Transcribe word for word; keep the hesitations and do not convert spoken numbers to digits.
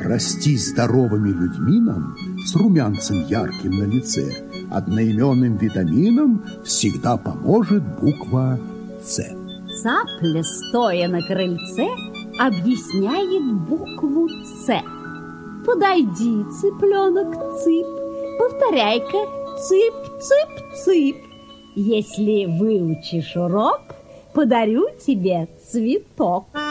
расти здоровыми людьми нам с румянцем ярким на лице, одноименным витамином всегда поможет буква «Ц». Цапля, стоя на крыльце, объясняет букву «Ц». Подойди, цыпленок, цып, повторяй-ка цып-цып-цып. Если выучишь урок, подарю тебе цветок.